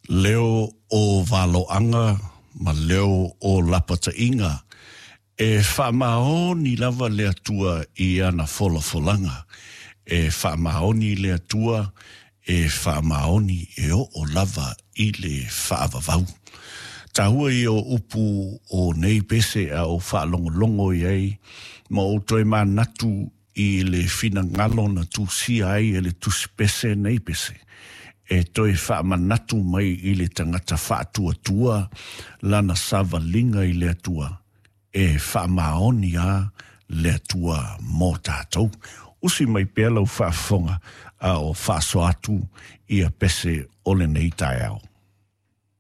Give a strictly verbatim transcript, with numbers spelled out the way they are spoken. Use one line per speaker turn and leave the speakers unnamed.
leo o Valoanga, ma leo o Lapatainga, e whamaoni lava le atua i ana wholafolanga, e whamaoni le atua, e whamaoni e o o lava i le whaavavau. Tahua i o upu o nei pese a o whaalongolongo i ei, ma o toi manatu i le whina ngalo na tu si ai e le tu spese nei pese. E toi whaamanatu mai i le tangata whaatua tua, lana savalinga i le atua, e whaamaoni a le atua mō tātou. Usi mai pēlau whaafonga a o whaasoatu i a pese o le nei tai au.